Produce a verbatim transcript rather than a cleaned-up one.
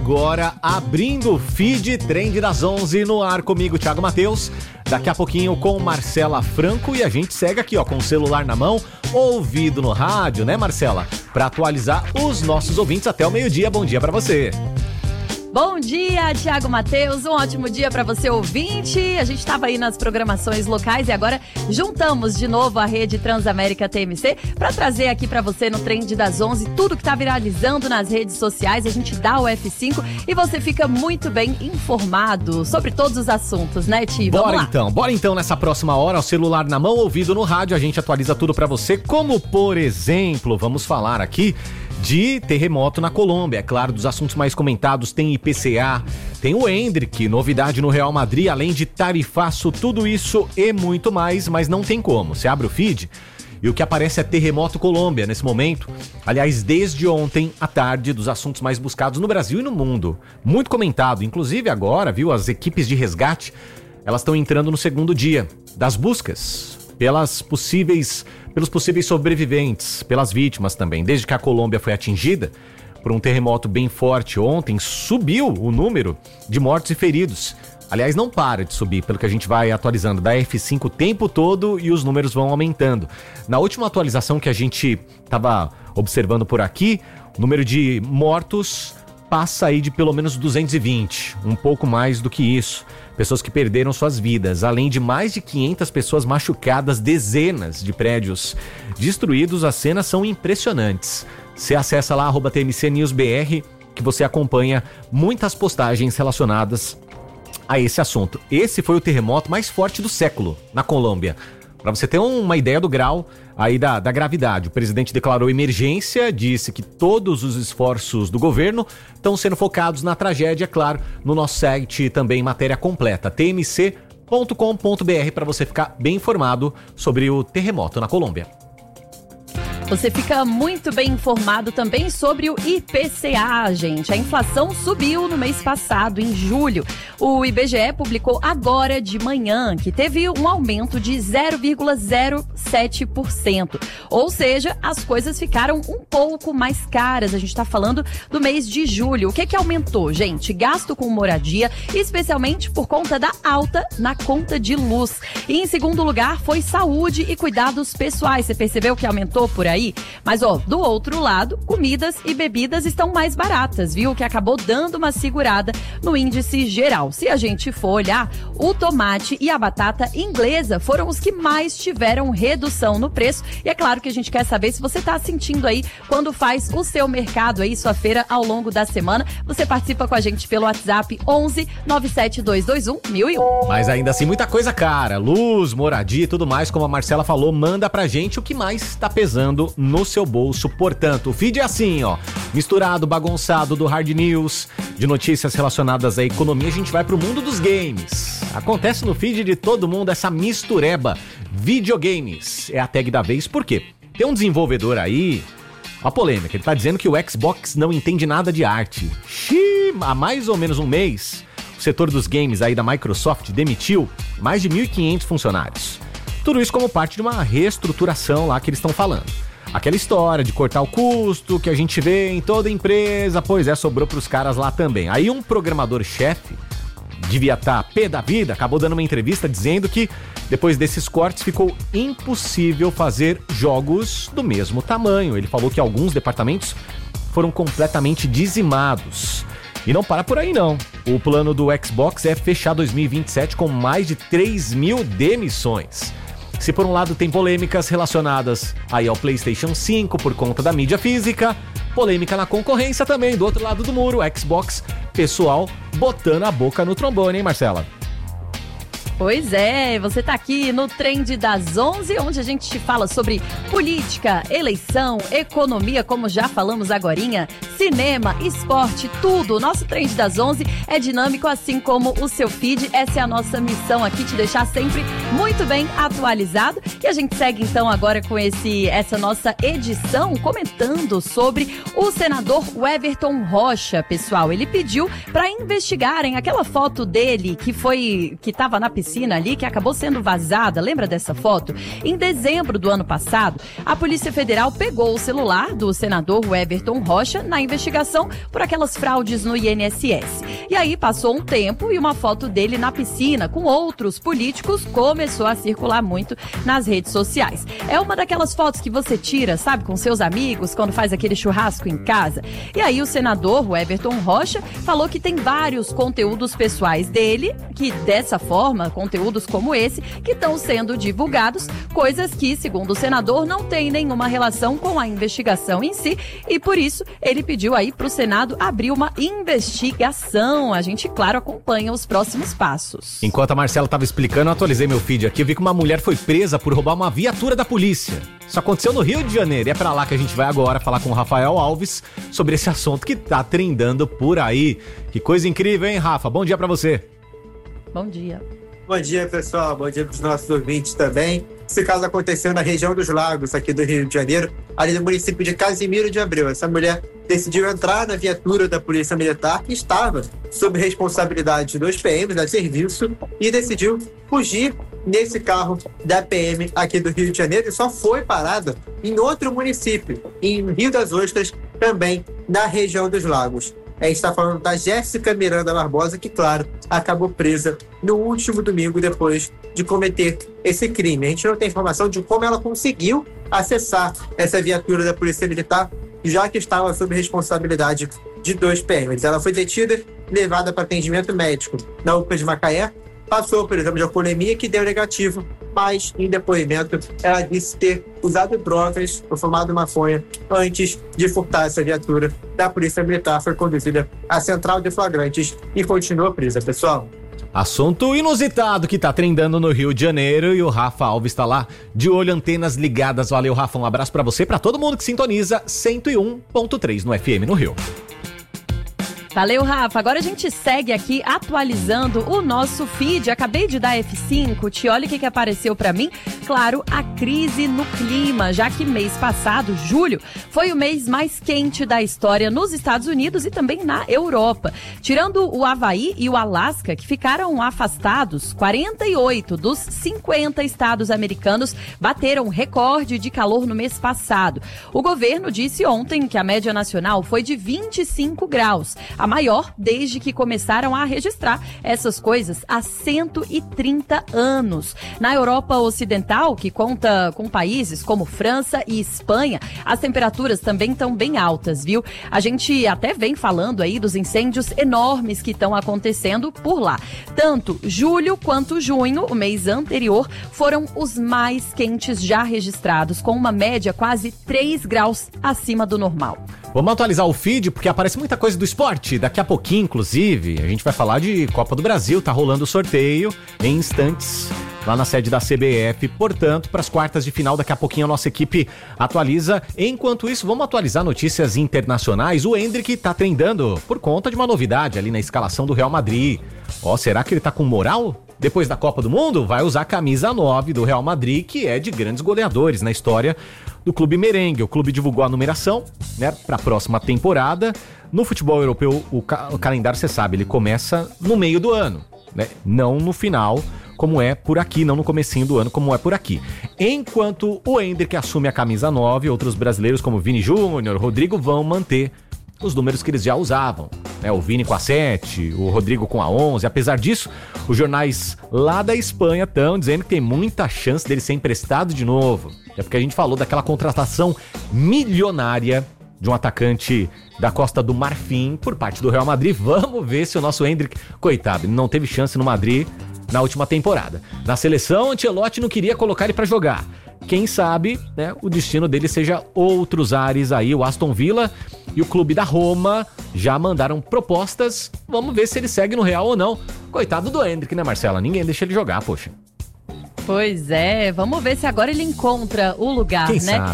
agora abrindo o feed Trend das onze no ar comigo, Thiago Matheus. Daqui a pouquinho com Marcela Franco e a gente segue aqui ó, com o celular na mão, ouvido no rádio, né Marcela? Para atualizar os nossos ouvintes até o meio-dia. Bom dia para você. Bom dia, Thiago Matheus, um ótimo dia para você ouvinte. A gente estava aí nas programações locais e agora juntamos de novo a rede Transamérica T M C para trazer aqui para você no Trend das onze tudo que está viralizando nas redes sociais. A gente dá o F cinco e você fica muito bem informado sobre todos os assuntos, né, Ti? Bora lá. então, bora então nessa próxima hora, o celular na mão, ouvido no rádio, a gente atualiza tudo para você, como por exemplo, vamos falar aqui de terremoto na Colômbia, é claro, dos assuntos mais comentados, tem I P C A, tem o Endrick, novidade no Real Madrid, além de tarifaço, tudo isso e muito mais, mas não tem como. Você abre o feed e o que aparece é terremoto Colômbia nesse momento. Aliás, desde ontem à tarde, dos assuntos mais buscados no Brasil e no mundo. Muito comentado, inclusive agora, viu, as equipes de resgate, elas estão entrando no segundo dia das buscas pelas possíveis, pelos possíveis sobreviventes, pelas vítimas também. Desde que a Colômbia foi atingida por um terremoto bem forte ontem, subiu o número de mortos e feridos. Aliás, não para de subir, pelo que a gente vai atualizando da F cinco o tempo todo e os números vão aumentando. Na última atualização que a gente estava observando por aqui, o número de mortos passa aí de pelo menos duzentos e vinte, um pouco mais do que isso. Pessoas que perderam suas vidas, além de mais de quinhentas pessoas machucadas, dezenas de prédios destruídos. As cenas são impressionantes. Você acessa lá, arroba T M C News B R, que você acompanha muitas postagens relacionadas a esse assunto. Esse foi o terremoto mais forte do século na Colômbia. Para você ter uma ideia do grau aí da, da gravidade, o presidente declarou emergência, disse que todos os esforços do governo estão sendo focados na tragédia, claro, no nosso site também matéria completa, t m c ponto com ponto b r, para você ficar bem informado sobre o terremoto na Colômbia. Você fica muito bem informado também sobre o I P C A, gente. A inflação subiu no mês passado, em julho. O I B G E publicou agora de manhã que teve um aumento de zero vírgula zero sete por cento. Ou seja, as coisas ficaram um pouco mais caras. A gente está falando do mês de julho. O que que aumentou, gente? Gasto com moradia, especialmente por conta da alta na conta de luz. E em segundo lugar foi saúde e cuidados pessoais. Você percebeu que aumentou por aí? Mas, ó, do outro lado, comidas e bebidas estão mais baratas, viu? Que acabou dando uma segurada no índice geral. Se a gente for olhar, o tomate e a batata inglesa foram os que mais tiveram redução no preço. E é claro que a gente quer saber se você está sentindo aí quando faz o seu mercado aí, sua feira ao longo da semana. Você participa com a gente pelo WhatsApp onze nove sete dois dois um mil e um. Mas ainda assim, muita coisa cara. Luz, moradia e tudo mais, como a Marcela falou, manda pra gente o que mais está pesando no seu bolso. Portanto, o feed é assim, ó, misturado, bagunçado do Hard News, de notícias relacionadas à economia, a gente vai pro mundo dos games. Acontece no feed de todo mundo essa mistureba. Videogames é a tag da vez, por quê? Tem um desenvolvedor aí, uma polêmica, ele tá dizendo que o Xbox não entende nada de arte. Xiii, há mais ou menos um mês, o setor dos games aí da Microsoft demitiu mais de mil e quinhentos funcionários. Tudo isso como parte de uma reestruturação lá que eles estão falando. Aquela história de cortar o custo que a gente vê em toda empresa, pois é, sobrou pros caras lá também. Aí um programador-chefe, devia estar pé da vida, acabou dando uma entrevista dizendo que depois desses cortes ficou impossível fazer jogos do mesmo tamanho. Ele falou que alguns departamentos foram completamente dizimados. E não para por aí não. O plano do Xbox é fechar dois mil e vinte e sete com mais de três mil demissões. Se por um lado tem polêmicas relacionadas aí ao PlayStation cinco por conta da mídia física, polêmica na concorrência também, do outro lado do muro, Xbox, pessoal botando a boca no trombone, hein, Marcela? Pois é, você tá aqui no Trend das onze, onde a gente te fala sobre política, eleição, economia, como já falamos agorinha, cinema, esporte, tudo. O nosso Trend das onze é dinâmico, assim como o seu feed. Essa é a nossa missão aqui, te deixar sempre muito bem atualizado. E a gente segue então agora com esse, essa nossa edição comentando sobre o senador Weverton Rocha, pessoal. Ele pediu para investigarem aquela foto dele que foi, que tava na piscina ali, que acabou sendo vazada. Lembra dessa foto? Em dezembro do ano passado, a Polícia Federal pegou o celular do senador Weverton Rocha na investigação investigação por aquelas fraudes no I N S S. E aí passou um tempo e uma foto dele na piscina com outros políticos começou a circular muito nas redes sociais. É uma daquelas fotos que você tira, sabe, com seus amigos, quando faz aquele churrasco em casa. E aí o senador, o Everton Rocha, falou que tem vários conteúdos pessoais dele, que dessa forma, conteúdos como esse, que estão sendo divulgados, coisas que, segundo o senador, não tem nenhuma relação com a investigação em si, e por isso ele pediu aí para o Senado abrir uma investigação. A gente, claro, acompanha os próximos passos. Enquanto a Marcela estava explicando, eu atualizei meu feed aqui, eu vi que uma mulher foi presa por roubar uma viatura da polícia. Isso aconteceu no Rio de Janeiro e é pra lá que a gente vai agora falar com o Rafael Alves sobre esse assunto que tá trendando por aí. Que coisa incrível, hein, Rafa? Bom dia pra você. Bom dia. Bom dia, pessoal. Bom dia pros nossos ouvintes também. Esse caso aconteceu na região dos Lagos, aqui do Rio de Janeiro, ali no município de Casimiro de Abreu. Essa mulher decidiu entrar na viatura da Polícia Militar, que estava sob responsabilidade dos P Ms da serviço, e decidiu fugir nesse carro da P M aqui do Rio de Janeiro, e só foi parada em outro município, em Rio das Ostras, também na região dos Lagos. A gente está falando da Jéssica Miranda Barbosa, que, claro, acabou presa no último domingo depois de cometer esse crime. A gente não tem informação de como ela conseguiu acessar essa viatura da Polícia Militar, já que estava sob responsabilidade de dois P Ms. Ela foi detida, levada para atendimento médico na U P A de Macaé, passou por exame de alcoolemia, que deu negativo, mas em depoimento ela disse ter usado drogas ou fumado maconha antes de furtar essa viatura da Polícia Militar. Foi conduzida à central de flagrantes e continua presa, pessoal. Assunto inusitado que tá trendando no Rio de Janeiro e o Rafa Alves tá lá de olho, antenas ligadas. Valeu, Rafa, um abraço pra você, pra todo mundo que sintoniza cento e um ponto três no F M no Rio. Valeu, Rafa. Agora a gente segue aqui atualizando o nosso feed. Acabei de dar F cinco, te olha o que, que apareceu pra mim. Claro, a crise no clima, já que mês passado, julho, foi o mês mais quente da história nos Estados Unidos e também na Europa. Tirando o Havaí e o Alasca, que ficaram afastados, quarenta e oito dos cinquenta estados americanos bateram recorde de calor no mês passado. O governo disse ontem que a média nacional foi de vinte e cinco graus. A maior desde que começaram a registrar essas coisas há cento e trinta anos. Na Europa Ocidental, que conta com países como França e Espanha, as temperaturas também estão bem altas, viu? A gente até vem falando aí dos incêndios enormes que estão acontecendo por lá. Tanto julho quanto junho, o mês anterior, foram os mais quentes já registrados, com uma média quase três graus acima do normal. Vamos atualizar o feed, porque aparece muita coisa do esporte. Daqui a pouquinho, inclusive, a gente vai falar de Copa do Brasil. Tá rolando o sorteio em instantes lá na sede da C B F. Portanto, para as quartas de final, daqui a pouquinho a nossa equipe atualiza. Enquanto isso, vamos atualizar notícias internacionais. O Endrick tá trendando por conta de uma novidade ali na escalação do Real Madrid. Ó, será que ele tá com moral? Depois da Copa do Mundo, vai usar a camisa nove do Real Madrid, que é de grandes goleadores na história do clube merengue. O clube divulgou a numeração, né, para a próxima temporada. No futebol europeu, o, ca- o calendário, você sabe, ele começa no meio do ano, né? Não no final, como é por aqui, não no comecinho do ano, como é por aqui. Enquanto o Endrick assume a camisa nove, outros brasileiros como Vini Júnior, Rodrigo vão manter os números que eles já usavam, né? O Vini com a sete, o Rodrigo com a onze. Apesar disso, os jornais lá da Espanha estão dizendo que tem muita chance dele ser emprestado de novo. É porque a gente falou daquela contratação milionária de um atacante da Costa do Marfim por parte do Real Madrid. Vamos ver se o nosso Endrick, coitado, não teve chance no Madrid na última temporada. Na seleção, Ancelotti não queria colocar ele pra jogar. Quem sabe, né, o destino dele seja outros ares aí. O Aston Villa e o clube da Roma já mandaram propostas. Vamos ver se ele segue no Real ou não. Coitado do Endrick, né, Marcela? Ninguém deixa ele jogar, poxa. Pois é, vamos ver se agora ele encontra o lugar, Quem né? sabe?